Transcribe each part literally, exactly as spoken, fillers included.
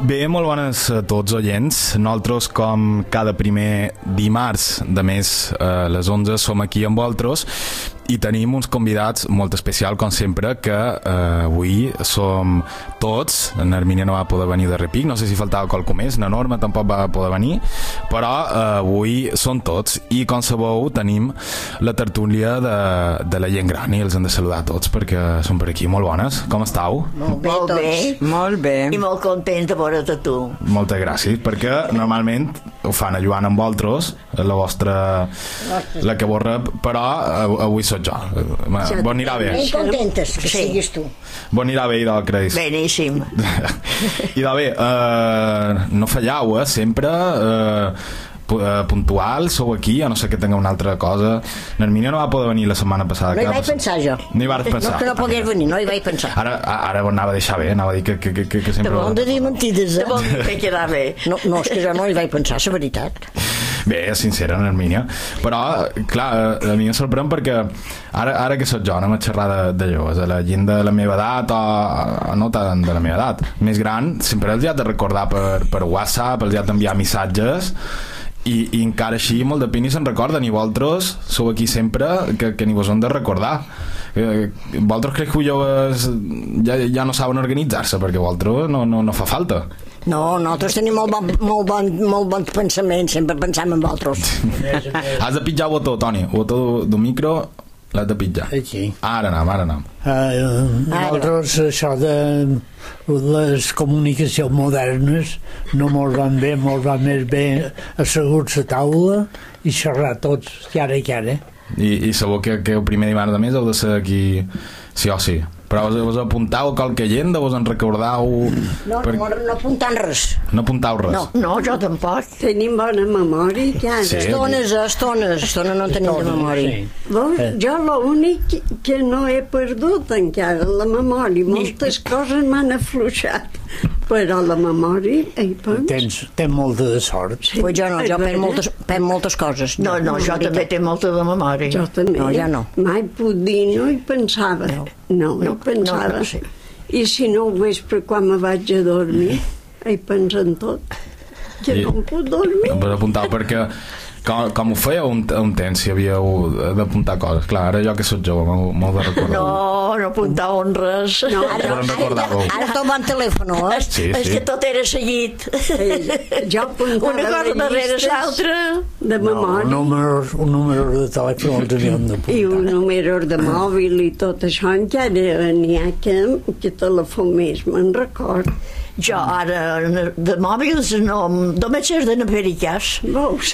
Bé, molt bones a tots oients. Nosaltres, com cada primer dimarts de mes a les onze, som aquí amb vosaltres i tenim uns convidats molt especials, com sempre, que eh, avui som tots. En Hermínia no va poder venir de repic, no sé si faltava qualcú més, na Norma tampoc va poder venir, però eh, avui són tots i, com sabeu, tenim la tertúlia de, de la gent gran i els hem de saludar a tots perquè són per aquí. Molt bones, com estàu? Molt bé, molt bé, molt bé. I molt content de veure't a tu. Moltes gràcies, perquè normalment ho fan a Joan amb vosaltres, la vostra, la que vos rep, però avui sóc jo. Bon anirà bé. Ben contentes que Sí. siguis tu. Bon anirà bé, Idò, creus? Beníssim. Idò, bé, eh, no fallau, eh? Sempre eh, pu- eh, puntual, sou aquí, a no ser que tingueu una altra cosa. L'Hermínia no va poder venir la setmana passada. No hi que va vaig passar? pensar jo. No hi vas pensar. No, que no pogués venir, no hi vaig pensar. Ara, ara ho anava a deixar bé, anava a dir que, que, que, que sempre... Te vol de dir mentides, Te vol eh? dir que quedar bé. No, no, és que jo no hi vaig pensar, la veritat. Bé, és sincera, en Hermínia. Però, clar, a mi em sorprèn perquè ara, ara que soc jo, anem a xerrar de, de joves, a la gent de la meva edat o, o no tant de la meva edat, més gran, sempre els hi ha de recordar per, per WhatsApp, els hi ha d'enviar missatges i, i encara així molt de pena se'n recorden, i vosaltres sou aquí sempre que, que ni vos han de recordar. Eh, vosaltres crec que joves ja, ja no saben organitzar-se perquè vosaltres no, no, no fa falta. No, nosaltres tenim molt bon, molt bon, molt bon pensament, sempre pensam en vosaltres. Has de pitjar el botó, Toni, el botó del micro l'has de pitjar. Aquí. Ara anem, ara anem. Uh, nosaltres això de les comunicacions modernes no mos van bé, mos van més bé asseguts a taula i xerrar tots cara a cara. I, i sabeu que, que el primer dimarts de mes heu de ser aquí sí o sí, però vos, vos apuntau qualque agenda, vos en recordau? No, per... no, no apuntant res. No apuntau res? No. No, jo tampoc. Tenim bona memòria, ja. Sí. Estones, estones, estones no tenim de memòria. Sí. Bon, jo l'únic que no he perdut encara la memòria. Moltes coses m'han afluixat, però la memòria hi penso. Tens, tens molta de sort. Sí. Pues jo no, jo A per veure, moltes, per moltes coses. No, no, jo veritat. també té molta de memòria. Jo també. No, ja no. Mai puc dir, no hi pensava. No, no, No, hi pensava. no, no, sí. I si no ho vespre, quan me vaig a dormir, hi penso en tot. Que I- no em puc dormir. Vos apuntau perquè com, com ho fèieu un, un temps si havíeu d'apuntar coses? Clar, ara jo que soc jove m'ho m'ho de recordar. No, no apuntàvem res. No, Però en recordàveu. Ara tot va en telèfon, eh? Sí, És sí. que tot era seguit. Eh, jo apuntava Una cosa les darrere llistes l'altra. de No, memòria. un número, un número de telèfon el teníem I d'apuntar. un número de mòbil i tot això, encara n'hi ha que, que telèfon més, me'n record. Jo ara de mòbils no, només és de Napericàs. Veus?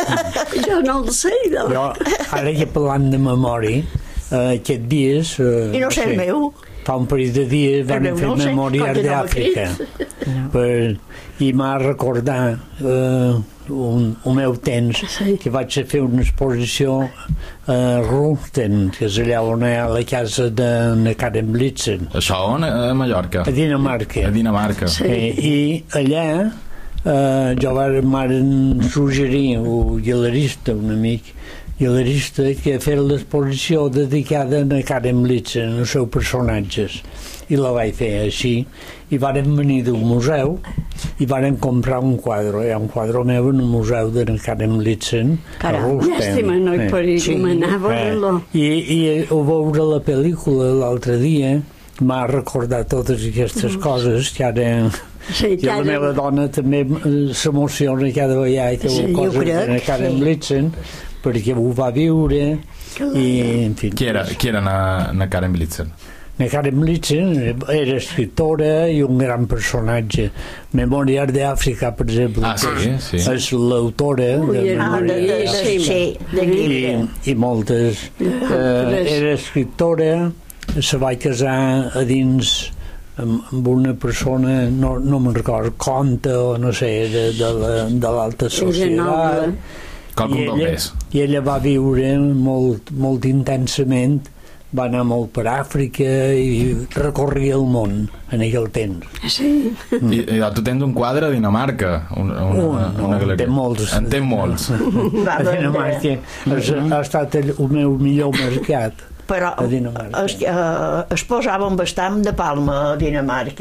Jo no el sé, no. Jo, ara que parlant de memòria, eh, aquests dies... Eh, I no sé el meu. Fa un parell de dies El van meu fer no ho sé, memòria com que no m'ha d'Àfrica. Per, I m'ha recordat eh, un, un meu temps que vaig a fer una exposició a Rulten, que és allà on hi ha la casa de, de Karen Blitzen, Això on? A Mallorca? a Dinamarca. A Dinamarca. Eh, I allà eh, jo varen suggerir un galerista, un amic galerista, que fes l'exposició dedicada a Karen Blitzen, als seus personatges. I la vaig fer així. I varen venir d'un museu i varen comprar un quadre. Hi ha un quadre meu en el museu de Karen Blitzen a Caram, Rulsten. Llàstima, no hi podria Sí. m'anava a Eh, lo. I, i ho veure la pel·lícula l'altre dia m'ha recordat totes aquestes coses que ara Sí, i la cada- meva dona també eh, s'emociona cada vegada que Sí, veu jo coses crec, de Karen sí. Blitzen perquè ho va viure i en fi. Qui era, qui era na, na Karen Blitzen? La Karen Blitzen era escriptora i un gran personatge. Memòries d'Àfrica, per exemple, Ah, sí, sí. és l'autora de Ui, era Ah, de, de, de, Sí, sí, de i, llibre. i moltes eh, era escriptora, se va casar a dins amb, amb una persona, no, no me'n record, Conta o no sé, de, de la- de l'alta societat. noble. Qualcun I del ella, més. I ella va viure molt, molt intensament, va anar molt per Àfrica i recorria el món en aquell temps. Sí. I, i tu tens un quadre a Dinamarca, una, una, Un, una en galeria. té molts. En té molts. A Dinamarca és, ha estat el, el meu millor mercat. Però A Dinamarca. es, eh, es posaven bastant de palma a Dinamarca.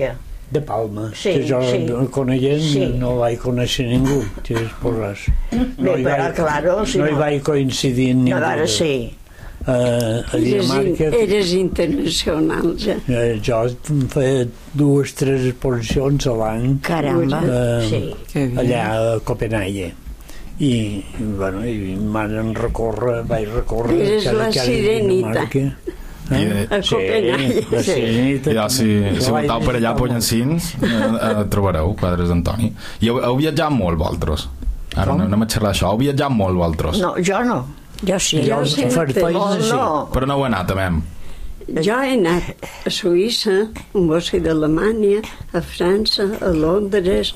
De Palma, Sí, que jo sí. coneguent Sí. no vaig conèixer ningú, que es posàs. No Bé, hi però, vaig, claro, si no hi no- vaig coincidir amb No, ningú. ara sí. Uh, a Eres, Dinamarca, eres internacional, ja. eh, jo feia dues, tres exposicions a l'any Caramba. eh, Sí. Que bé. allà a Copenhague. I, bueno, i m'han recórrer, vaig recórrer Eres la sirenita. I, A Copenhague. La Sí. sirenita. I ja, si, si Vaig voltau per allà a visitar molt. Pollancins, eh, eh, trobareu quadres d'Antoni. I heu, heu viatjat molt, vosaltres? Ara Com? anem, anem a xerrar d'això. Heu viatjat molt, vosaltres? No, jo no. Jo sí. Jo, Jo sí, per té- països Molt sí. no. Però no heu anat, també. Jo he anat a Suïssa, un bosc d'Alemanya, a França, a Londres,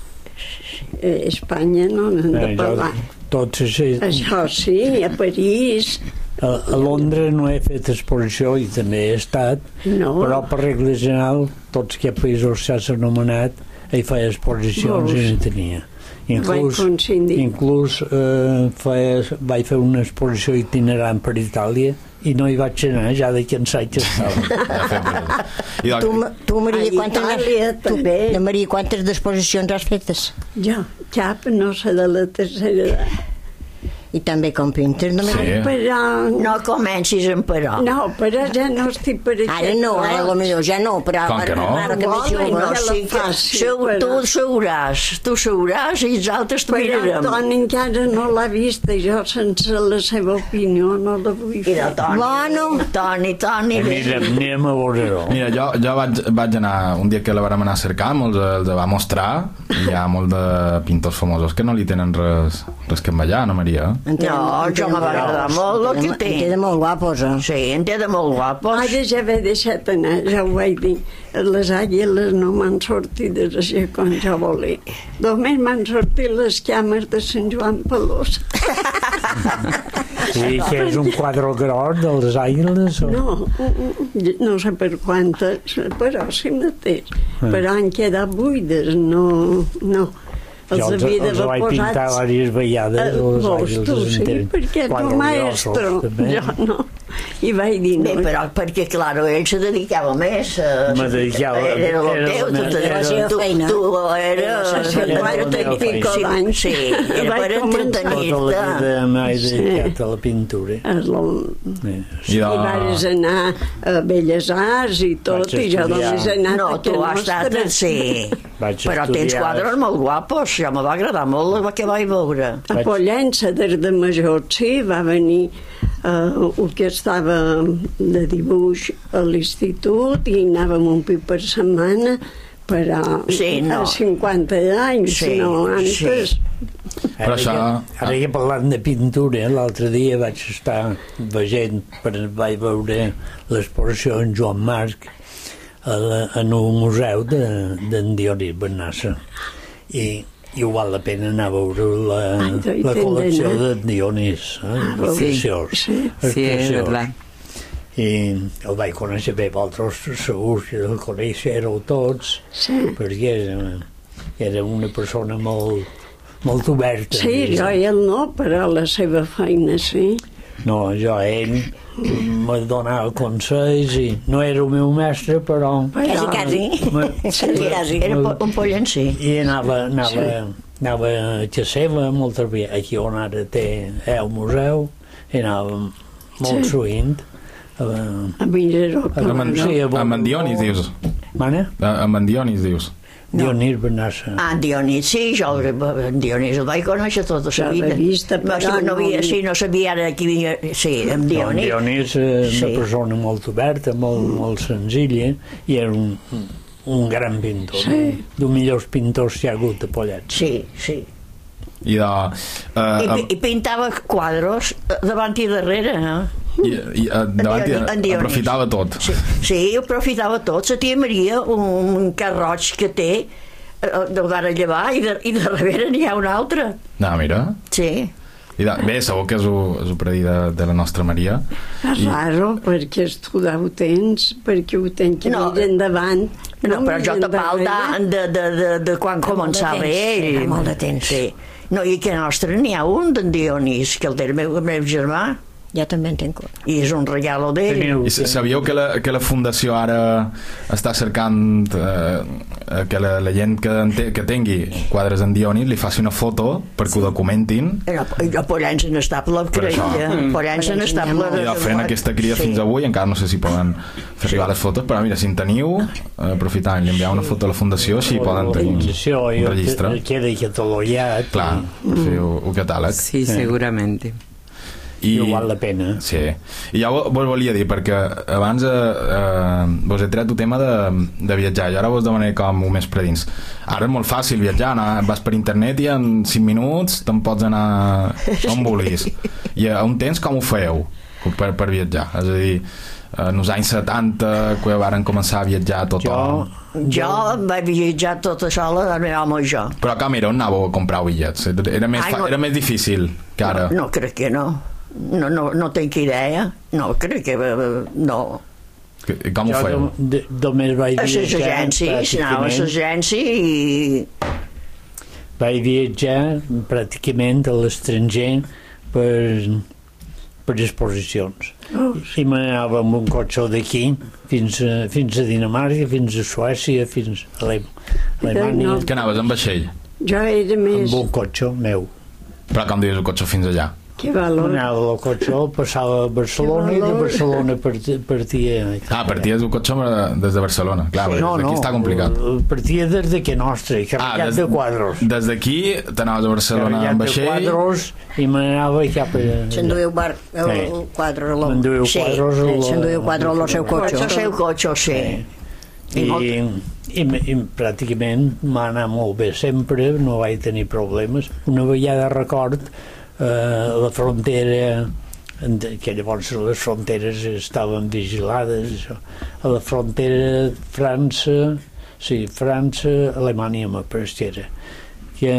a Espanya, no n'hem de Eh, jo, parlar. tots els, Això sí, a París, a, a Londres no he fet exposició i també he estat, no. però per regla general tots aquests països que s'ha anomenat hi feia exposicions Veus? i no tenia. Inclús, Vaig coincidir. inclús eh, feia, vaig fer una exposició itinerant per Itàlia i no hi vaig anar, ja de cansat que estava. I Tu, doncs, Ma- tu Maria, A quantes, Itàlia, tu, també. de Maria, quantes exposicions has fetes? Jo, cap, no sé de la tercera edat. I també com pintes, no? Sí. Però... No comencis amb però. No, però ja no estic per aquest Ara no, ara cos. potser ja no, però Com que no? ara que més Volen, jove. ja la sí que faci, seu, però- tu seuràs, tu seuràs i els altres t'ho Però mirarem. Toni encara no l'ha vista, jo sense la seva opinió no la vull Mira, fer. Toni, Bueno. Toni, Toni, Anirem, anirem a veure-ho. mira, jo, jo vaig, vaig anar, un dia que la vam anar a cercar, molts els va mostrar, hi ha molt de pintors famosos que no li tenen res, res que envellar, no, Maria? No, jo me va agradar molt el que té. En té de molt guapos, eh? Sí, en té de molt guapos. Ara ja m'he deixat anar, ja ho vaig dir. Les àguiles no m'han sortit així com jo volia. Només m'han sortit les cames de Sant Joan Pelós. Sí, que és un quadre gros de les àguiles? O... No, no sé per quantes, però sí mateix. Però han quedat buides, no... no. Els Jo els, havia els vaig d'haver pintar posats... diverses vegades, Eh, les vols àguiles tu, en sí, tenen perquè tu quadres maestro, grossos, també. jo no. I vaig dir, Bé, no, però perquè, claro, ell se dedicava més. A... Me dedicava- Era el era teu, la tu, te- meva- la seva tu, feina. tu era... Era la seva era per feina. entretenir-te. Pico d'anys. Sí, era Vaig per començar- Tota la vida entretenir-te. m'he Sí. dedicat a la pintura. el, Sí. I I de... vares anar a Belles Arts i tot, Vaig i jo estudiar. només he anat No, a tu has estat... nostra. Sí, Vaig però tens estudiar- quadres molt guapos. Ja me va agradar molt el que vaig veure. A Pollença, des de major, sí, va venir uh, el que estava de dibuix a l'institut i anàvem un pic per setmana, però Sí, no. a cinquanta anys, Sí, no antes. Però Ara, això- que, ara que parlant de pintura, l'altre dia vaig estar veient, per, vaig veure l'exposició en Joan Marc a la, en un museu d'en de, Dionís Bernassa i, i ho val la pena anar a veure la, Ai, doy la col·lecció tendena. de Dionís, eh? Ah, És sí, preciós, sí. és Sí, és preciós. verdad. I el vaig conèixer bé, vosaltres segur que el coneixereu tots, Sí. perquè era, era una persona molt, molt oberta. Sí, jo i ell no, però la seva feina sí. No, jo a ell me donava consells i no era el meu mestre, però... Quasi, quasi. Me- Quasi, quasi. Era po- un pollencí. I anava, anava, anava a Xaceva, moltes vegades, aquí on ara té el museu, i anava molt Sí. sovint. A, A Vingeró, a, Amb, en, sí, a amb en Dionís, dius? Mana? A- Amb en Dionís, dius? Dionís Bernassa. Ah, en Dionís, sí, jo en Dionís el vaig conèixer tota Ja la l'he vida. vista, No, però sí, no, no- havia, sí, no sabia ara qui havia... Sí, en No, en Dionís. Dionís és una Sí. persona molt oberta, molt, molt senzilla, i era un, un gran pintor, Sí. un dels millors pintors que hi ha hagut de Pollets. Sí, sí. I de... I, Uh, I pintava quadros davant i darrere, no? i, i, uh, davant, Dionís- en Dionís. aprofitava tot. Sí, sí, ho aprofitava tot. La tia Maria, un, un car roig que té, eh, el van llevar i de, i de darrere n'hi ha un altre. No, mira. Sí. I de, bé, segur que és un, és un predí de, de la nostra Maria. És raro, perquè tu ho tens, perquè ho tens que No. mirar endavant. No, però jo te parlo de, de, de, de, de quan començava temps, ell. fa molt de temps. Sí. No, i que nostre n'hi ha un d'en Dionís, que el té el meu, el meu germà. Ja també en tinc un. I és un regalo d'ell. Teniu- I sabíeu que la, que la fundació ara està cercant eh, que la, la gent que, en te, que tingui quadres en Dionís li faci una foto perquè ho documentin, Era, jo Pollans en estable, crec això. que Pollans en estable. i fent aquesta crida Sí. fins avui. Encara no sé si poden fer arribar les fotos, però mira, si en teniu, eh, aprofitant i enviar una foto a la fundació, així poden tenir Organizació, un registre. i queda catalogat. Clar, fer un catàleg. Sí, seguramente. I val la pena. Sí, i ja vos volia dir, perquè abans eh, eh, vos he tret el tema de, de viatjar, i ara vos demanaré com ho més per dins. Ara és molt fàcil viatjar, no? Vas per internet i en cinc minuts te'n pots anar on vulguis. I a un temps com ho fèieu per, per viatjar? És a dir, en els anys setanta, quan varen començar a viatjar tothom... Jo vaig viatjar tota sola el meu home i jo. Però com era, on anàveu a comprar bitllets? Era més, Ai, fa... no- era més difícil que ara. No, no crec que no. No, no, no tinc idea. No, crec que eh, no. Que- Com ho Jo fèieu? de- de- només vaig A les viatjar agències, anava a pràcticament- l'agència i... vaig viatjar pràcticament a l'estranger per, per exposicions. Oh. I m'anava amb un cotxe d'aquí fins a, fins a Dinamarca, fins a Suècia, fins a Ale- Alemanya, No. Que anaves amb vaixell? Jo era més... amb un cotxe meu. Però com dius el cotxe fins allà? Que valor. Anava al cotxe, passava a Barcelona i de Barcelona partia... partia Ah, parties del cotxe des de Barcelona. Clar, sí, no, aquí no, està complicat. partia des de que nostre, carregat Ah, des, de quadros. des d'aquí t'anaves a Barcelona Carregat amb de vaixell. quadros i m'anava cap a... S'enduiu bar, el, Sí. el quadre, el, M'enduiu Sí, quadros... sí, al- s'enduiu quadre al seu cotxe. El seu cotxe, sí. I, i, i pràcticament m'ha anat molt bé sempre, no vaig tenir problemes. Una vegada record eh, la frontera, que llavors les fronteres estaven vigilades, això. A la frontera França, sí, França, Alemanya me pareix que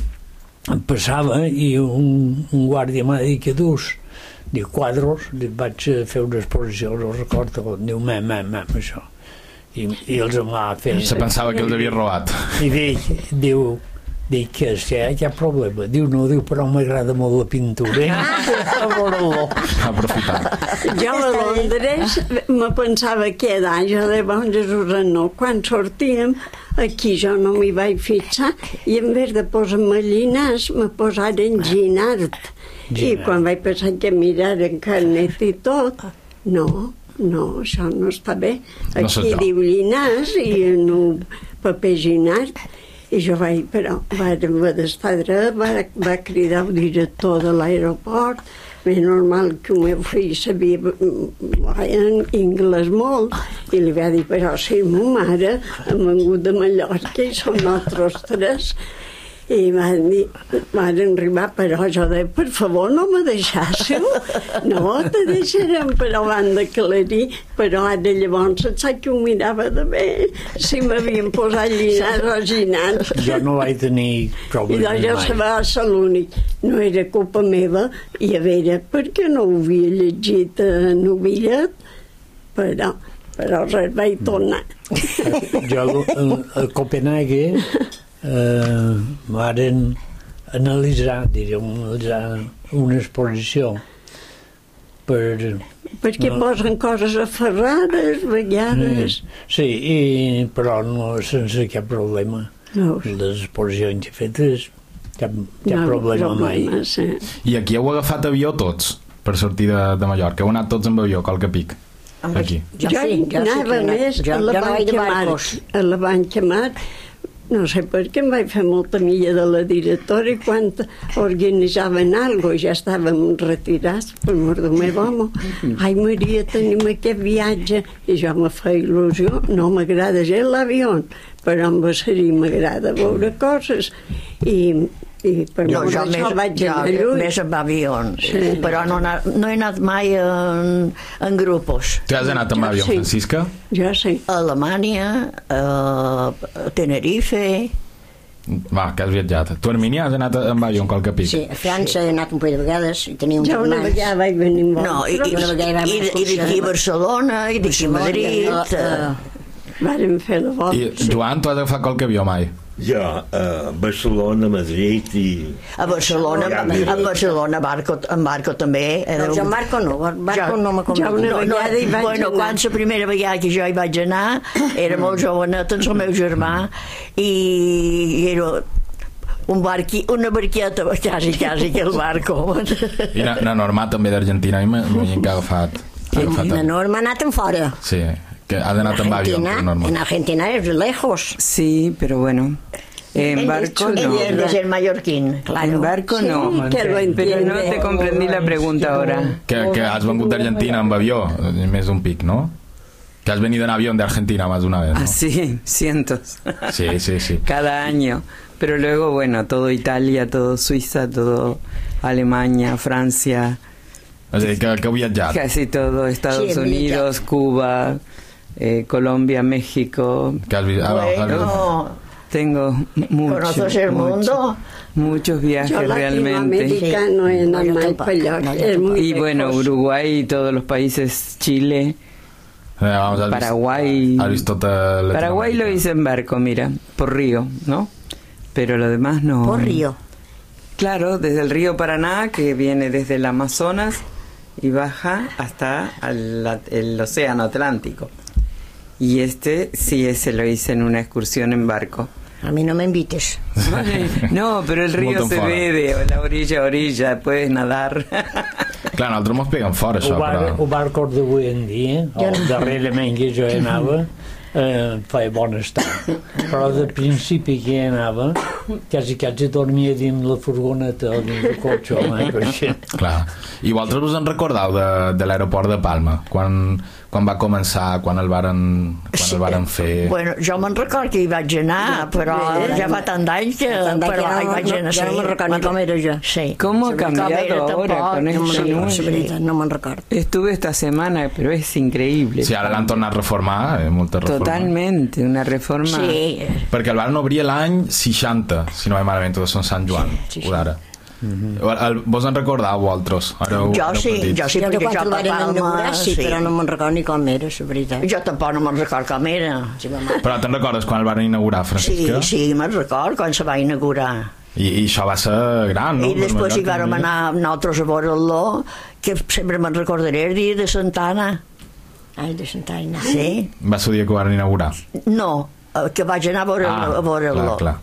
em passava i un, un guàrdia m'ha dit que dus diu quadros, dic, vaig fer una exposició, no recordo, diu mem, mem, mem, això. I, i els em va fer... Se pensava que els havia robat. I dic, diu, dic que és que hi ha cap problema. Diu, no, diu, però m'agrada molt la pintura. A veure-lo. Aprofitant. Jo a Londres me pensava quedar, jo de bon Jesús no. Quan sortíem, aquí jo no m'hi vaig fixar i en vez de posar-me llinars me posaren Ginart. I quan vaig pensar que miraren carnet i tot, no, no, això no està bé. No sóc Aquí jo. diu llinars i en un paper Ginart. I jo vaig, però, va d'estar dret, va, va cridar el director de l'aeroport, és normal que el meu fill sabia en anglès molt, i li va dir, però si ma mare ha vengut de Mallorca i som nosaltres tres, i van dir, van arribar, però jo deia, per favor, no me deixàssiu, no, te deixarem, però van d'aclarir, però ara llavors et sap que ho mirava de bé, si m'havien posat llinars o ginars. Jo no vaig tenir I problemes doncs jo mai. se va ser l'únic. No era culpa meva, i a veure, perquè no ho havia llegit en un bitllet, però, però res, vaig tornar. Jo a, a Copenhague eh, varen analitzar, diríem, analitzar una exposició per... Perquè no, posen coses aferrades, vegades. sí, i, però no sense cap problema. No, Les exposicions que he fetes, cap, cap no, problema mai. problema, sí. I aquí heu agafat avió tots per sortir de, de Mallorca. Heu anat tots amb avió, qualque pic. Aquí. Jo Jo, sí, jo sí anava que he anat. més Jo- a la jo no vaig de Banca Mar. barcos. A la Banca Mar, no sé per què em vaig fer molta milla de la directora i quan organitzaven alguna cosa ja estàvem retirats per mort del meu home. Ai, Maria, tenim aquest viatge. I jo me feia il·lusió. No m'agrada gens l'avió, però amb Basserí m'agrada veure coses. I, i per No, mort jo d'això més, vaig jo anar lluny. més amb avions, Sí. però no, he anat- no he anat mai en, en grupos. Tu has anat amb Jo avió, sí. Francisca? Jo sí. A Alemanya, a Tenerife... Va, que has viatjat. Tu, Hermínia, has anat amb avió en qualque pic? Sí, a França he anat un parell de vegades i tenia uns Jo una germans. vegada vaig venir amb No, i, i, vosaltres. una vegada vam i, i d'aquí a Barcelona, i d'aquí a Madrid... Uh, eh, vàrem fer la volta. I, Joan, tu has agafat qualque avió mai? Jo, a Barcelona, Madrid i... A Barcelona, a, a Barcelona, Barco, en Barco també. No, jo en Barco no, Barco no m'ha Jo una No, no, vegada hi vaig bueno, anar. quan la primera vegada que jo hi vaig anar, era molt jovenet amb el meu germà, i, i era un barqui, una barqueta, quasi, quasi, que el barco. I na, na Norma també d'Argentina, m'imagino que ha agafat... Ha agafat La Norma ha anat en fora. sí, que ha anat amb avió, Argentina, Norma. en Argentina es lejos. Sí, pero bueno, en barco no. Ell és el mallorquín, En barco no. Sí, que lo Pero no entiende. te comprendí la pregunta ahora. Que, que has vengut d'Argentina amb avió, més d'un pic, no? Que has venido en avión de Argentina más de una vez, ¿no? Ah, sí, cientos. Sí, sí, sí. Cada año. Pero luego, bueno, todo Italia, todo Suiza, todo Alemania, Francia, És a dir, que, que heu viatjat. casi todo Estados Sí, he Unidos, Cuba, eh, Colombia, México. Que has, vi- ah, has, Bueno, Tengo mucho, ¿conoces el mucho- mundo? muchos viajes Jo realmente. Latinoamèrica no he anat No, jo mai tampoc. per allò. No, jo És muy Y bueno, lejos. Uruguay y todos los países, Chile, Eh, vamos, has Paraguay. Vist, has vist tota Latinoamèrica. Paraguay lo hice en barco, mira, por río, ¿no? Pero lo demás no. Por río. Claro, desde el río Paraná, que viene desde el Amazonas y baja hasta al- el océano Atlántico. Y este, sí, ese lo hice en una excursión en barco. A mi no m'invites. No, pero el río Molt se fora. ve de la orilla a orilla, puedes nadar. Clar, nosaltres mos peguen fora, això, El, bar, però... el barco d'avui en dia, Jo o no. darrerament que jo hi anava, eh, feia bon estar. Però de principi que hi anava, quasi quasi dormia dins la furgoneta o dins el cotxe, eh, per això. Clar. I vosaltres us en recordeu de, de l'aeroport de Palma? Quan, quan va començar, quan el varen, quan el varen fer... Bueno, jo me'n record que hi vaig anar, però ja fa tant d'anys que... Tant d'anys Però que hi no- vaig no- anar, jo no me'n recordo ni com era jo. Sí. ¿Cómo ha Com era cambiado ahora tampoc, con No me'n este recordo, nuevo? la veritat, no me'n recordo. Estuve esta semana, pero es increíble. Sí, ara l'han tornat a reformar, eh, molta reforma. Totalmente, una reforma. Sí, Perquè el varen obrir l'any seixanta, si no vaig malament, tot són Sant Joan, Sí, sí, sí. o d'ara. El, el, vos en recordeu, vosaltres? Ara ho- jo ara ho sí, petits. jo sí, Jo de perquè quan jo el a varen Palma... inaugurar, sí, però no me'n recordo ni com era, la veritat. Jo tampoc no me'n record com era. Sí, mamà. Però te'n recordes quan el varen inaugurar, Sí, Francisca? sí, me'n record quan se va inaugurar. I, I això va ser gran, no? I després hi Per vàrem Mallorca. anar nosaltres a veure-lo, que sempre me'n recordaré el dia de Santana. Ai, de Santa Aina. Sí? Va ser el dia que ho varen inaugurar. No, eh, que vaig anar a veure- a veure-lo. clar, clar.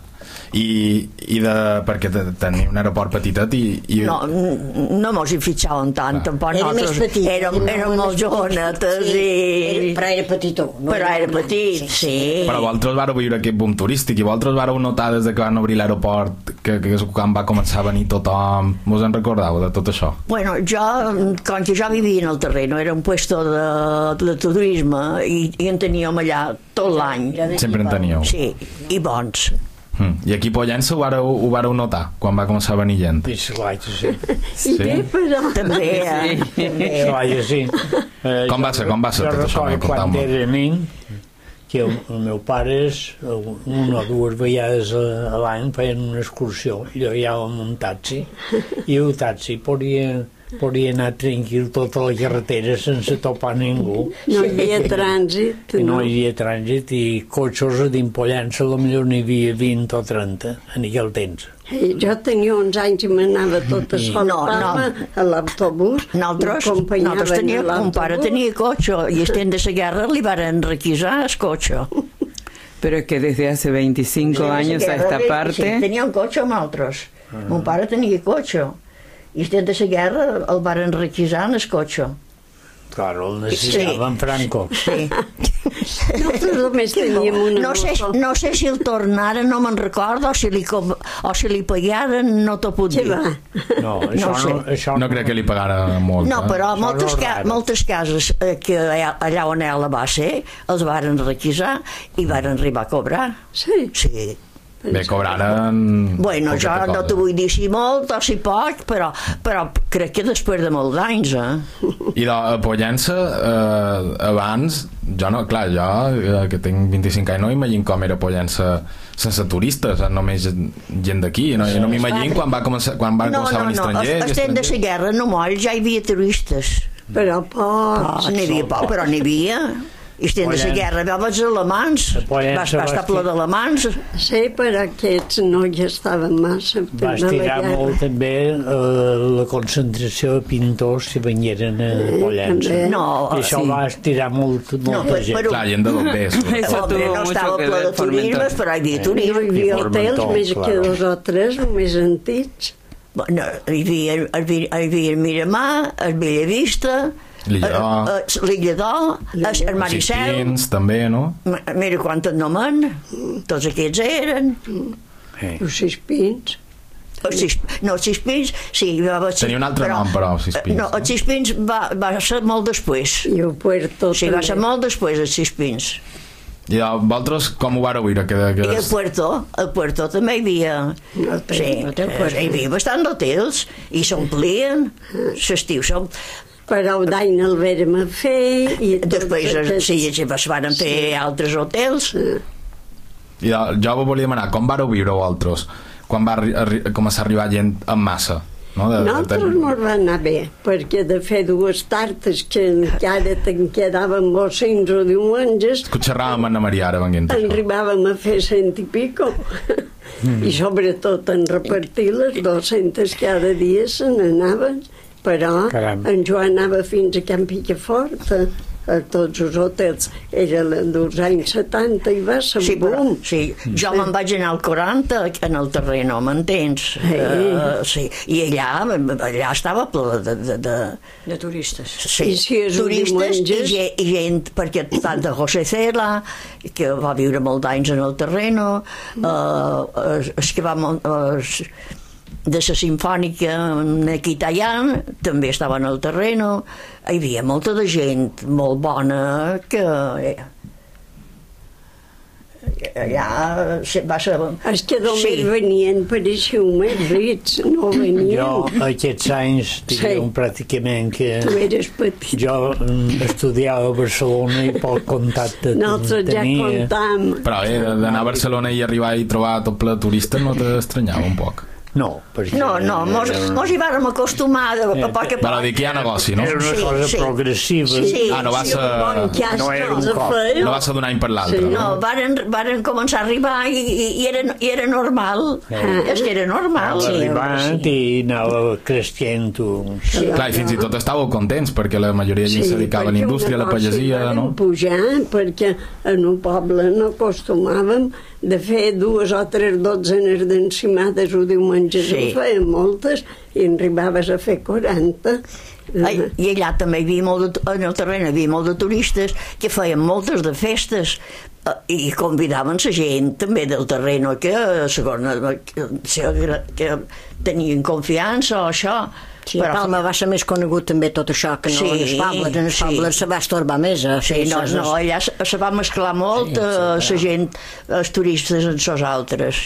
I, i de, perquè te- tenia un aeroport petitet i, i No, n- no mos hi fitxàvem tant, Clar. tampoc Era més nosaltres petit. érem, era érem molt més petit. jovenetes Sí, i... era- però era petitó. No Però era molt gran, petit, sí. Però vosaltres vareu viure aquest boom turístic i vosaltres vareu notar des de que van obrir l'aeroport que, que és quan va començar a venir tothom. Vos en recordeu de tot això? Bueno, jo, com que jo vivia en el terreno, era un puesto de, de turisme i, i en teníem allà tot l'any. Sempre en teníeu. Sí, i bons. Mm. I aquí a Pollença ho vareu, ho vareu notar quan va començar a venir gent? I clar que sí. I bé, però... També, eh? També. Clar que sí. Eh, Com va jo- ser? Com va ser jo tot això? recordo quan Contau-me. era nen, que el, el meu pares una o dues vegades a, a l'any feien una excursió i jo ja amb un taxi i el taxi podia, podia anar tranquil tota la carretera sense topar ningú. No hi havia trànsit. I no hi havia trànsit i cotxes a d'Impollença potser n'hi havia vint o trenta en aquell temps. Eh, Jo tenia uns anys i m'anava tota sola No, a Palma, no. a l'autobús. Nosaltres, m'acompanyaven nosaltres a teníem, un pare l'autobús. tenia cotxe i estem de la guerra li varen requisar el cotxe. Pero es que desde hace veinticinco años a esta Sí, parte, tenia un cotxe amb altres. Mon pare tenia cotxe. I estem de la guerra el varen requisar en el cotxe. Claro, el necessitaven Franco. Sí. Nosaltres només teníem una No sé, moto. no sé si el tornaren, no me'n recordo, o si li, com- o si li pagaren, no t'ho puc Sí, dir. va. No, això No no, sé. això No crec que li pagara molt. No, eh? però Això moltes, no és ca raro. moltes cases eh, que allà allà on ella va ser, els varen requisar i varen arribar a cobrar. Sí. Sí. Bé, cobraren... Bueno, jo poqueta no cosa. te vull dir si molt o si poc, però, però crec que després de molts anys, eh? I de a Pollença, eh, abans, jo no, clar, jo eh, que tinc vint-i-cinc anys no imagino com era Pollença sense turistes, eh, només gent d'aquí, no, no m'imagino quan va començar, quan van No, començar a no, venir no, estrangers. estem de la guerra, no moll, ja hi havia turistes. Però pocs. N'hi havia poc, però n'hi havia. I estem de la guerra, va els alemans, va, va estar ple d'alemans. Sí, però aquests no hi estaven massa. Va estirar molt també eh, la concentració de pintors que venieren a Pollença. No, I això sí. va estirar molt, molta No, gent. però- Clar, gent de dos bes. Hombre, no estava ple de turismes, però hi havia No turisme. hi havia I hotels, Formentor, més que claro. dos o tres, només antics. Bueno, hi havia, hi havia, hi havia el Miramar, el Bellavista, L'Illa d'Or. eh, eh, l'Illa d'Or, el, el Maricel, Sixpins, també, no? m- mira quant en nomen, tots aquests eren. Sí. Els Sixpins. Els sis, no, els Sixpins, sí, va haver... Tenia un altre nom, però, els Sixpins, No, els Sixpins va, va ser molt després. I el Puerto Sí, va ser també. molt després, els Sixpins. I a vosaltres com ho vareu veure? Que, que... I el Puerto, el Puerto també hi havia... Hotel, Sí, hotel eh, Puerto. hi havia bastant d'hotels i s'omplien. L'estiu s'om... Però d'any el vèrem a fer i tots Després aquests- sí, sí, es van fer altres hotels. I jo, jo vos volia demanar, com vareu viure vosaltres? Quan va arri arri començar a arribar gent en massa? No? De, Nosaltres de... no va anar bé, perquè de fer dues tartes que encara te'n quedaven bocins o diumenges, Que xerràvem amb Anna Maria ara venint. en arribàvem a fer cent i pico. Mm. I sobretot en repartir les dues-centes cada dia se n'anaven, però Caram. en Joan anava fins a Can Picafort, a, a tots els hotels. Era dels anys setanta i va ser Sí, però, boom. sí, jo me'n vaig anar al quaranta en el terreno, m'entens? Sí. Uh, sí. I allà, allà estava ple de, de, de, De turistes. sí, I si és un turistes i, diumenges- gent, i gent, perquè tant de José Cela, que va viure molt d'anys en el terreno, uh, es que va... Uh, de la Simfònica Quitayan també estava en el terreno. Hi havia molta de gent molt bona que eh, allà se- va ser... Els que només Sí. venien pareixeu més rics, no venien. Jo aquests anys diríem Sí. pràcticament que Tu eres petit. jo mm, estudiava a Barcelona i pel contacte que Nosaltres ja tenia... comptam. Però bé, d'anar a Barcelona i arribar i trobar tot ple de turistes no t'estranyava un poc? No, perquè... No, no, mos, mos hi vàrem acostumar de, a poc a Però poc. dic que hi ha negoci, no? Era una Sí, cosa sí. progressiva. Sí. Ah, no va ser... Bon cas No que era un els cop. feien. No va ser d'un any per l'altre, Sí, no? No, varen, varen començar a arribar i, i, i, era, i era normal. És que era normal. Anava arribant i anava creixent. Sí. Clar, i fins i tot estàveu contents perquè la majoria de gent se dedicava a la perquè indústria, a la una cosa pagesia, hi vàrem no? pujar perquè en un poble no acostumàvem de fer dues o tres dotzenes d'encimades o diumenges, Sí. en feien moltes i en arribaves a fer quaranta. Ai, I allà també hi havia molt de, en el terreny hi havia molt de turistes que feien moltes de festes eh, i convidaven la gent també del terreny que, segons, que, que tenien confiança o això. Sí, a Palma va ser més conegut també tot això que no Sí, en els pobles. En els sí. pobles se va estorbar més a Sí, fer no, coses. no, allà se, se va mesclar molt Sí, eh, sí, la gent, els turistes amb els altres.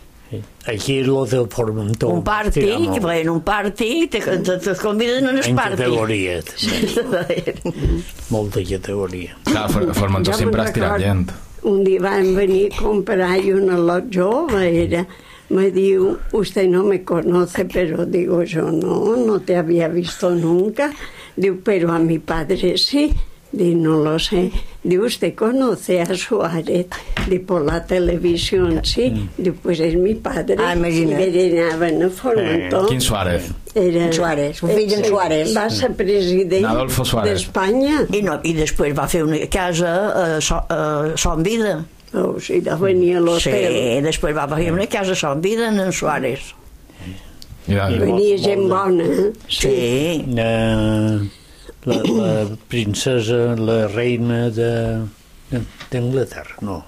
Aquí lo del Formentor. Un party, que feien un party, te, te, te conviden en el En party. categoria, també. Molta categoria. Clar, a Formentor Jo sempre me'n has tirat record, gent. Un dia van venir a comprar y una lot jove era. Me diu, usted no me conoce, pero digo yo, no, no te había visto nunca. Diu, pero a mi padre sí. Digo, no lo sé. Digo, ¿usted conoce a Suárez? Digo, por la televisión, sí. Digo, pues es mi padre. Ah, imagina. I berenaven a Formentor. Quin Suárez? Era, Suárez, un fill d'en sí, Suárez. Va ser president Adolfo Suárez. d'Espanya. I, no, I després va fer una casa a, so, a Son Vida. O sigui, de venir a Sí, l'hotel. després va fer una casa a Son Vida en Suárez. Ja, Venia gent bona, eh? Sí. Eh, la, la princesa, la reina de d'Anglaterra, no.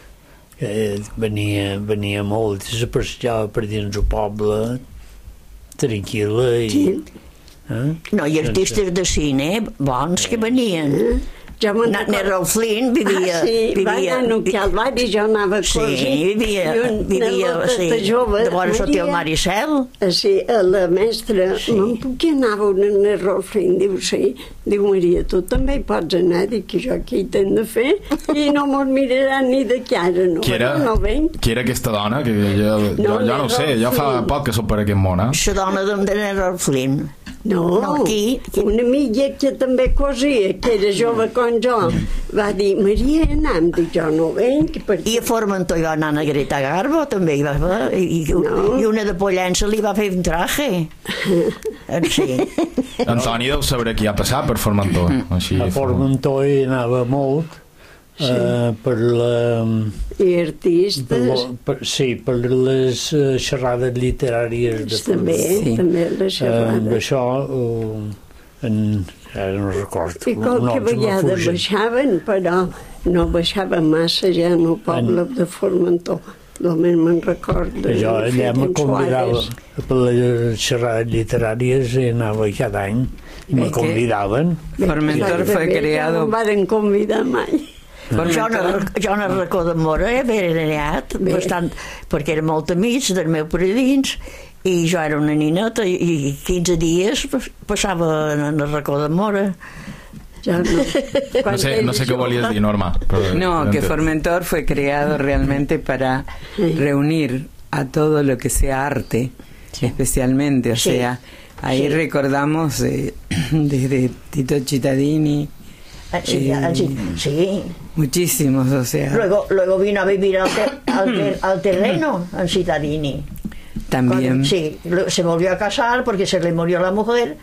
Eh, venia, venia molt, se passejava per dins el poble, tranquil·la i... Sí. Eh? No, i artistes de cine bons que venien. Jo me'n Na- Nerol Flynn vivia... Ah, sí, va vivia anar a Calvari, jo anava a Sí, cosir. vivia, I un vivia sí, nervoteta jove, de vora sortir el Maria, Maricel. eh, Sí, a la mestra, sí. Me'n puc anar a veure en Nerol Flynn? Diu, sí. Diu, Maria, tu també hi pots anar? Dic que jo aquí hi tenc de fer i no me'n miraran ni de cara, no, Qui era, no venc. qui era aquesta dona? Que jo, jo, No, jo no ho sé, jo fa Flynn. poc que soc per aquest món, eh? La dona de de Nerol Flynn. No, No, qui- qui- una amiga que també cosia, que era jove com jo, va dir, Maria, anem, dic, jo no venc, perquè... I a Formentor hi va anar a Greta Garbo, també hi va fer, i, No. i una de Pollença li va fer un traje. Sí. Antoni deu saber qui ha passat per Formentor. Així, A Formentor hi anava molt, eh, per la... I Per artistes, lo, per, sí, per les uh, xerrades literàries de també, Sí. també la Eh, amb xerrada. això uh, en, ara no recordo I qualque noms vegada m'afugen. baixaven, però no baixava massa ja en el poble de Formentor. Només me'n recordo. Jo allà me en convidava Suárez. per les xerrades literàries i anava cada any i me Es que- convidaven. Formentor fue Bé, creado... No em van convidar mai. Jo no, Formentor, jo no recordo Mora, eh, haver anat, Bé. bastant, perquè érem molt amics del meu predins, i jo era una nineta, i, i quinze dies pas- passava en el racó de Mora. Jo no. No sé, no sé què volies dir, Norma. Però no, que entenc. Formentor fue creado realmente para reunir a todo lo que sea arte, especialmente, o Sí. sea, ahí Sí. recordamos eh, desde Tito Cittadini, Ah, Sí, Eh, ah, sí, sí. muchísimos, o sea, Luego, luego vino a vivir al, te- al, te- al terreno, en Cittadini. también. Cuando- sí, lo- se volvió a casar porque se le murió la mujer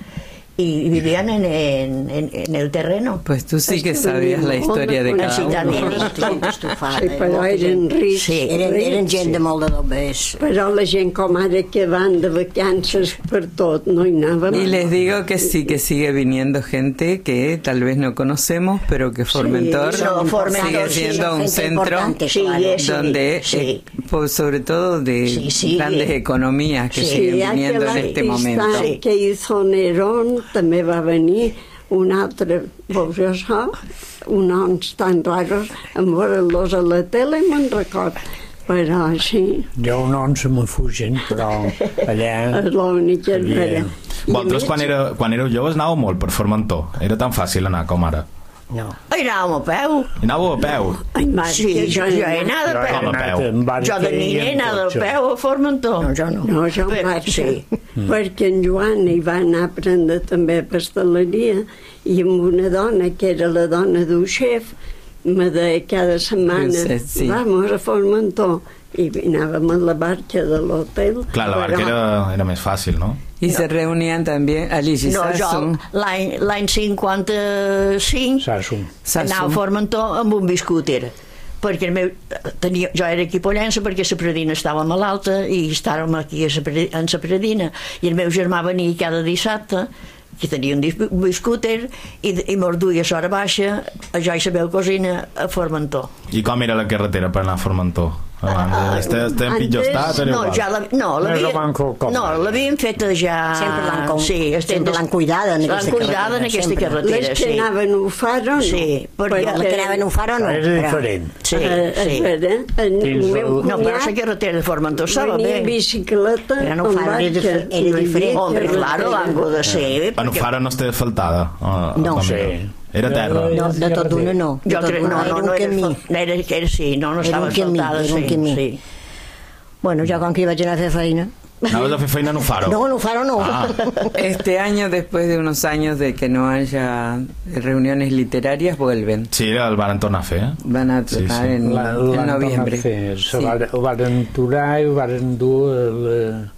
y vivían en, en, en, en el terreno. Pues tú sí que Es que sabías la venimos historia de con cada la uno. ciutadania. Gent estufada. Sí, però eren rics. Sí. Eren, eren rics, gent de sí. molt de dobbers. Però la gent com ara que van de vacances per tot, no hi anava Y mai. les digo que sí que sigue viniendo gente que tal vez no conocemos, pero que Formentor no, Formentor, sigue sí, siendo son un gente centro importante, Sí, claro. es- donde, sí. eh, pues, sobre todo de Sí, sí. grandes economías que Sí, siguen aquel viniendo en este artista momento. Sí. que hizo Nerón també va venir, un altre, veus això, uns noms tan raros, em veure-los a la tele me'n record, però sí, Jo noms se m'afugen, però allà... és l'únic que Havia- era. I a Vosaltres, més, quan, era, quan éreu joves, anàveu molt per Formentor. Era tan fàcil anar com ara. No. Ai, anàvem a peu. I anàveu a peu. Ai, mare, Sí, que jo, jo he anat Jo a he peu. Com a anat peu. en barca Jo de i nina he en anat a cotxe. peu a Formentor. No, jo no. No, jo Però- em vaig, sí. perquè en Joan hi va anar a aprendre també pasteleria i amb una dona que era la dona d'un xef me deia cada setmana Sí, sí. vamos a Formentor i anàvem a la barca de l'hotel. Clar, la barca però- era, era més fàcil, no? Y se reunían también Alicia No, jo Sassoon, l'any l'any cinquanta-cinc Sasso. Sassoon. anava a Formentor amb un biscúter perquè el meu, tenia, jo era aquí a Pollença perquè la Predina estava malalta i estàvem aquí a sa Pre- en la Predina i el meu germà venia cada dissabte que tenia un dis- un biscúter i, i mos duia a l'hora baixa a jo i la meva cosina a Formentor. I com era la carretera per anar a Formentor? Abans, està, està en pitjor antes, estat o era No, igual? ja la, no, No l'havia- és el banco com no, ara. l'havien feta ja... Sempre l'han com- sí, estem sempre des- l'han cuidada en aquesta L'han cuidada en carretera, aquesta sempre. carretera, Les que sí. anaven a Faro, no. Sí, perquè- La que anaven a un faro, no. Era però- diferent. Sí, Eh, sí. és vera, el Dins meu del- No, però la cunyat carretera de Formentor estava venia bé. en bicicleta Però no amb fa, era barca, dif- era no hi havia diferent. Hombre, carretera. claro, l'ango de ser... Bueno, perquè- Fara no està asfaltada. Uh, No. Sí. Era terra. Eh, No, de tot d'una no. De Jo tot crec, d'una. no, Era no, un no, era, camí. no era, era, sí, no, no Era estava un camí, asfaltada, era un sí, camí. sí. Bueno, jo com que hi vaig anar a fer feina... Anaves a fer feina en un faro? No, no faro no. Ah. este año, después de unos años de que no haya reuniones literarias, vuelven. Sí, el van tornar a fer. eh? Van a Sí, tocar sí. en, La, en l'han noviembre. tornat a fer. Se Sí. va- Ho varen aturar i ho varen dur a, la,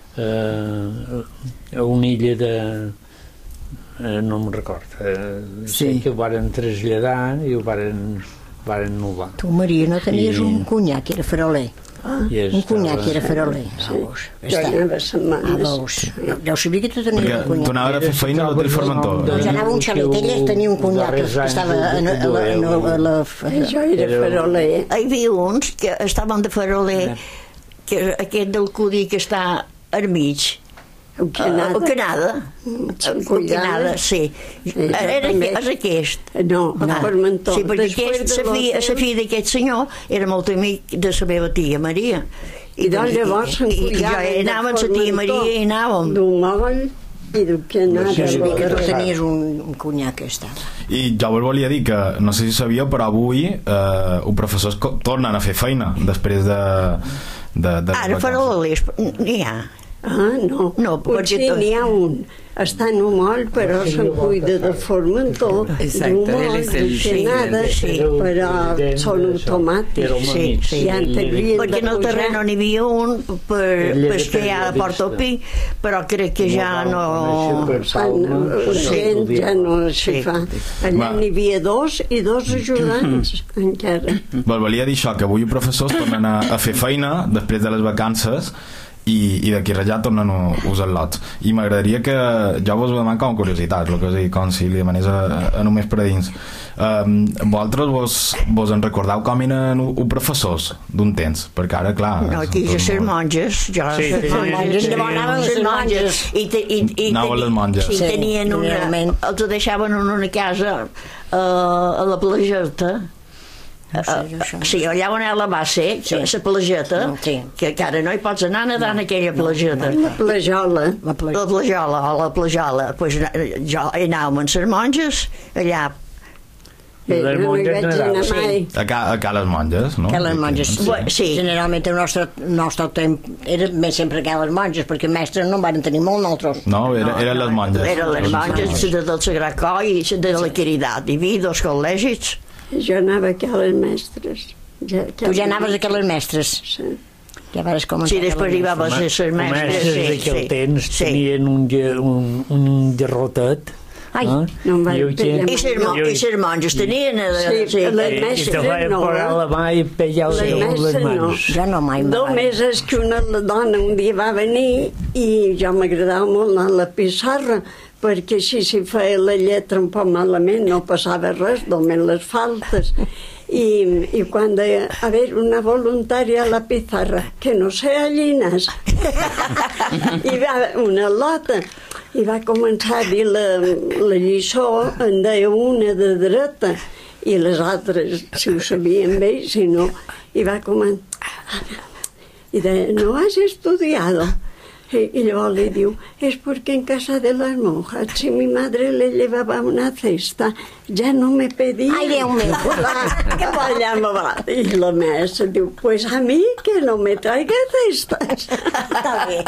eh, a una illa de... Eh, no me'n record. Eh, Sí. sí. Que ho varen traslladar i ho varen, varen anul·lar. Tu, Maria, no tenies I- un cunyat que era faroler? I Un cunyat que era estava- faroler. Veus? Jo anava Ah, setmanes. veus? Ja ho sabia que tu tenies Perquè un tu cunyat. anaves a fer feina a l'hotel Formentor. Jo anava a un xalet, ella tenia un cunyat que estava a, a, la, a, la, a la... Jo era faroler. Hi havia uns que estaven de faroler, que aquest del Cudi que està al mig, El que a anava. Canada. Sant A Canada, sí. Sí, Era també. és aquest. No, a Formentor. Sí, perquè Després aquest, de la filla, l'hotel- la filla d'aquest senyor era molt amic de la meva tia Maria. I doncs llavors se'n i, i jo cuidaven anava amb de la tia Formentor, Maria i anàvem. d'un moll i del que anava. Sí, Jo sabia que tu sí. tenies un, un cunyat que estava. I jo us volia dir que, no sé si sabíeu, però avui eh, els professors co- tornen a fer feina després de... de, de Ara farolers n'hi ha. Ah, no. No, potser perquè tot- n'hi ha un. Està en un moll, però se'n cuida de formentor, Exacto, d'un él moll, es el d'enxanada, sí. però són automàtics. Sí, sí. I han t'haurien Perquè en el de terreno n'hi havia un per, Ell per era esquiar a Porto Pi, però crec que ja no... Fan, la gent ja no s'hi Sí. fa. Allà Va. n'hi havia dos i dos ajudants encara. Val, volia dir això, que avui els professors tornen a, a fer feina després de les vacances i, i d'aquí rajar tornen a usar el lot. I m'agradaria que jo vos ho demano com a curiositat, el que us dic, com si li demanés a, a només per a dins. Um, vosaltres vos, vos en recordeu com eren els professors d'un temps? Perquè ara, clar... No, aquí ja ser monges, ja Sí, ser sí, monges, sí, llavors sí. anaven les monges i, te, i, i Anaven les monges. sí, Sí, tenien una, realment. els deixaven en una casa uh, a la plageta. No sé, jo això. Sí, allà on era la base, Sí. la plageta, Sí. que encara no hi pots anar nedant en aquella plageta. La jola. La pla- La plajola, a la plajola, pues, jo hi anàvem amb les monges, allà. Bé, Les no hi monges vaig n'anaven. anar mai. A ca, a ca les monges, no? Que les monges, Sí. Bueno, sí. generalment el nostre, nostre temps era més sempre que les monges, perquè mestres no en van tenir molt nosaltres. No, era, eren les monges. Eren les monges de, del Sagrat Cor i de la Caritat. Hi havia dos col·legis. Jo anava a aquelles mestres. Ja, Tu ja anaves a aquelles mestres. Sí. Ja vas començar. Sí, després hi va ser les Els mestres. mestres Sí, d'aquell sí. temps Sí. tenien un, ge- un, un derrotet. Ai, eh? no em van I ho pillar que- I les mo- i les monges tenien... eh, Sí, sí, les I mestres te feien no, parar eh? la mà i pegar Les les mestres no. mans. jo no mai. Només és que una dona un dia va venir i jo m'agradava molt anar a la pissarra perquè així si feia la lletra un poc malament no passava res, només les faltes. I, i quan deia, a veure, una voluntària a la pizarra, que no sé allinas. I va una lota, i va començar a dir la, la lliçó, en deia una de dreta, i les altres, si ho sabien bé, si no, i va començar, i deia, no has estudiado. Y, y luego le digo, es porque en casa de las monjas, si mi madre le llevaba una cesta, ya no me pedía. Ai, Déu meu. Que allà me va. I la mestra diu, pues a mi que no me traiga cestas. Està bé.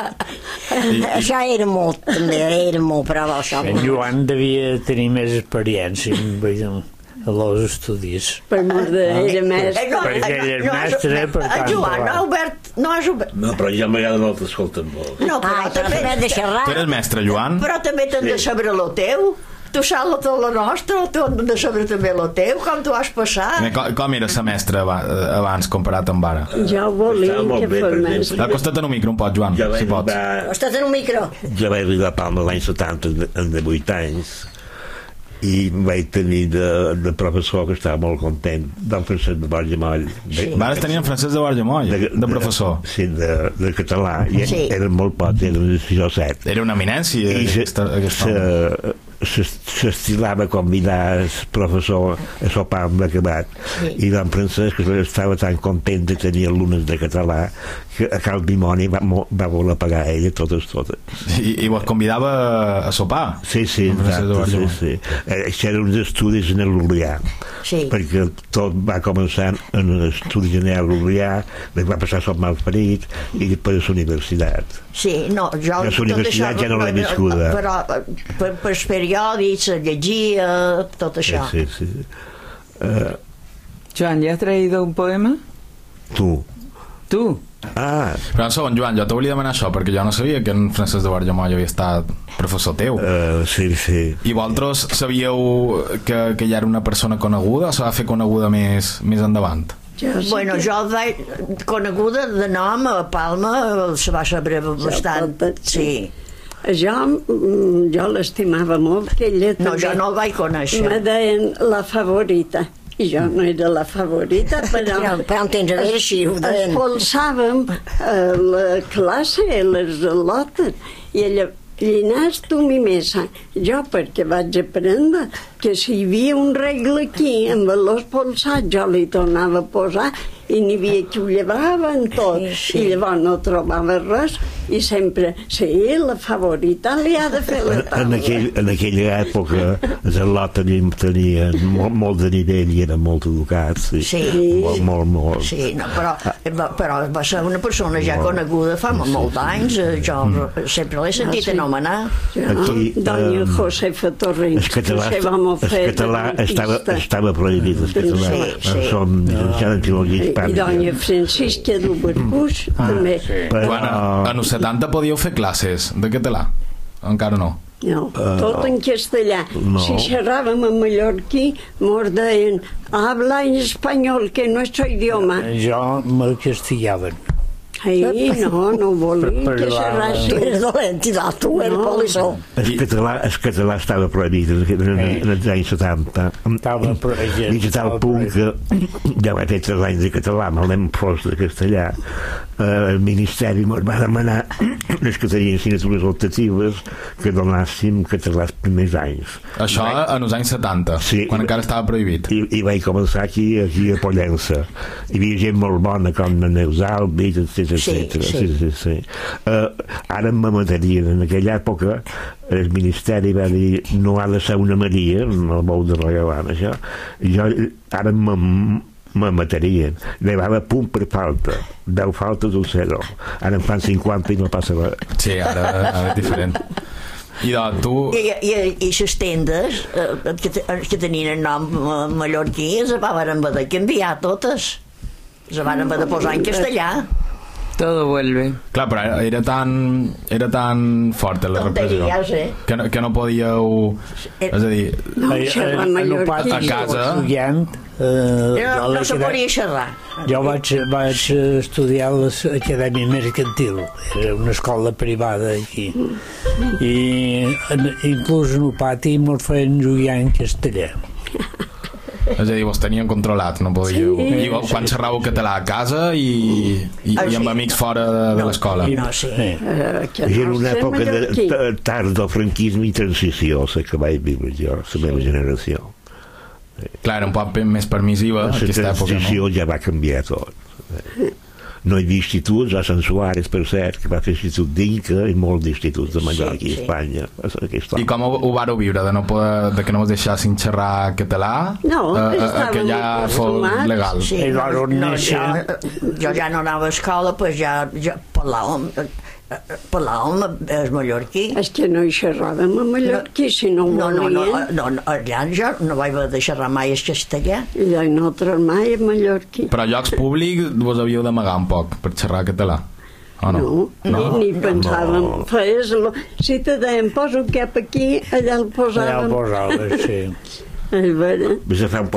Això era molt, també, era molt bravo, això. En Joan devia tenir més experiència amb, amb els estudis. Per mort de era mestre. Eh, no, Perquè eh, ell és no, mestre, no, per eh, tant, Joan, clar. no, Albert, no és Albert. No, però ja m'agrada molt escoltar molt. No, però Ai, però també... també de xerrar. Tu eres mestre, Joan? Però també t'han de saber lo teu. Tu saps la, la nostra, tu han de saber també lo teu, com tu has passat. Eh, Com, com era semestre aba- abans comparat amb ara? Jo volia Estava molt que bé, fos per mestre. exemple. Acosta't en un micro un pot, Joan, Jo vaig, si pots. arribar, Estàs en un micro. jo vaig arribar a Palma l'any setanta, en de vuit anys, i vaig tenir de, de professor que estava molt content, del Francesc de Borja Moll. Sí. Vares tenir en Francesc de Borja Moll, de professor. Sí, de, de català, i Sí. eren molt pocs, eren sis o set. Era una eminència, I se- aquesta, aquesta home. se- se- s'estilava convidar el professor a sopar amb acabat, Sí. i don Francesc estava tan content de tenir alumnes de català que a Cal Dimoni va, mo- va voler pagar a ella totes, totes. I, i vos convidava a sopar. Sí, sí, En Francesc de exacte, Borja sí, Moll. sí. Eh, Això eren uns estudis en l'Orlià, Sí. perquè tot va començar en l'estudi general a l'Orlià, després va passar a Sant Malferit i després a la universitat. Sí, no, jo... la tot universitat això, ja no l'he viscuda. Però eh, per, per els periòdics, llegia, tot Sí, això. sí, sí. Eh, Joan, ¿ya has traído un poema? tu. Tú. Ah, Però un segon, Joan, jo te volia demanar això, perquè jo no sabia que en Francesc de Borja Moll havia estat professor teu. Uh, sí, sí. I vosaltres sabíeu que, que ja era una persona coneguda o se va fer coneguda més, més endavant? Jo sí Bueno, que- jo el vaig coneguda de nom a Palma, se va saber bastant. tot, Sí. Jo, mm, jo l'estimava molt, que ella No, també jo no el vaig conèixer. me deien la favorita. I jo no era la favorita, però... Però, però en temps, a veure si ho deien. Expulsàvem a la classe, a les lotes, i ella, Llinàs, tu mi mesa. Jo, perquè vaig aprendre, que si hi havia un regle aquí amb l'os polsat jo li tornava a posar i n'hi havia que ho llevaven tot Sí. i llavors no trobava res i sempre, sí, la favorita li ha de fer la En, en, taula. aquell, en aquella època els al·lots tenien, tenien molt, molt de nivell i eren molt educats. I Sí. Molt, molt, molt. Sí, no, però, va, però va ser una persona ja coneguda fa molts anys, eh, jo sempre l'he sentit Ah, sí. anomenar. Aquí, Doña eh, Josefa Torrents, el català, que vam el fer català de estava, dentista. estava prohibit, el català. Sí, sí. Som llicenciats en filologia I hispànica. doña Francisca d'Ubercús Ah, també. sí. Però, Bueno, en els setanta podíeu fer classes de català? Encara no. No, tot en castellà. no. Si xerràvem en mallorquí, mos deien habla en espanyol, que no és tu idioma. Jo me'l castigaven. Ai, no, no volia Per- que per la- xerrassi. És dolent, i l'altre era No. polissó. el català, el català estava prohibit en, en, en els anys setanta. Estava prohibit. Fins a tal punt que ja vaig fer tres anys de català, me l'hem fos de castellà. Eh, el Ministeri ens va demanar les que tenien assignatures optatives que donàssim català els primers anys. Això en els anys setanta, Sí. quan encara estava prohibit. I, i vaig començar aquí, aquí a Pollença. Hi havia gent molt bona com la Neus Albi, etcètera, Sí, etcètera. sí. Sí, sí, sí. Uh, ara me matarien. En aquella època el Ministeri va dir no ha de ser una Maria, no el vau de rellevant, això. Jo, ara me, me matarien. Llevava punt per falta. deu faltes o zero. Ara en fan cinquanta i no passa res. Sí, ara, ara és diferent. I doncs, tu... I, i, i les tendes eh, que, te- que tenien el nom eh, mallorquí es van haver de canviar totes. Es van haver de posar en castellà. Todo vuelve. Clar, però era, era tan era tan forta la repressió Tonteries, eh? que no, que no podíeu, és a dir, No, Ai, xerrar en- en el mallorquí. pati A casa. estudiant, eh, No, jo no se l'he podia xerrar. Jo vaig, vaig estudiar a l'Acadèmia Mercantil, era una escola privada aquí, i en, inclús en el pati mos feien jugar en castellà. és a dir, vos tenien controlat, no podíeu... Sí. I vos, quan xerràveu català a casa i, i, Ah, i amb sí. amics fora de, de l'escola. No, sí. Sí. Eh, que I en no una sé època de, mallorquí. de tard del franquisme i transició, la que vaig viure jo, la meva generació. Clar, era un poc més permissiva La aquesta època, transició no? ja va canviar tot. No hi havia instituts, a Sant Suárez, per cert, que va fer institut d'Inca i molts d'instituts de Mallorca Sí, i sí. Espanya. Aquesta... I com ho, ho vareu viure, de, no poder, de que no us deixassin xerrar català? No, eh, eh, estàvem que ja fos acostumats. legal. Sí, I no, llavors no, néixer- jo, jo ja no anava a escola, pues ja, ja parlàvem, eh, parlàvem el mallorquí. És que no hi xerràvem a mallorquí, si no ho No, no, no, volien. no, no, allà jo no vaig haver de xerrar mai el castellà. I de no tra mai a mallorquí. Però a llocs públics vos havíeu d'amagar un poc per xerrar català, o no? No, no, ni, ni pensàvem. No. Feies lo... Si te deien posa un cap aquí, allà el Ja posàvem. el posava, sí. És vera. Vés a fer un